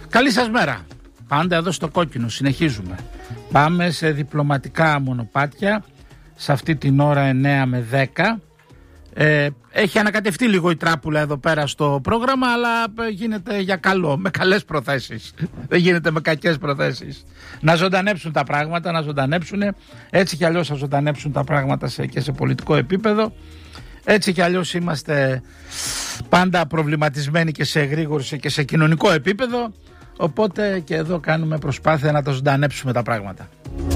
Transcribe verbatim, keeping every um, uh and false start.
Καλή σας μέρα. Πάντα εδώ στο κόκκινο, συνεχίζουμε. Πάμε σε διπλωματικά μονοπάτια. Σε αυτή την ώρα εννιά με δέκα. Ε, έχει ανακατευτεί λίγο η τράπουλα εδώ πέρα στο πρόγραμμα, αλλά γίνεται για καλό, με καλές προθέσεις. Δεν γίνεται με κακές προθέσεις. Να ζωντανέψουν τα πράγματα, να ζωντανέψουν. Έτσι κι αλλιώς θα ζωντανέψουν τα πράγματα σε, και σε πολιτικό επίπεδο. Έτσι κι αλλιώς είμαστε πάντα προβληματισμένοι και σε εγρήγορση και σε κοινωνικό επίπεδο. Οπότε και εδώ κάνουμε προσπάθεια να τα ζωντανέψουμε τα πράγματα.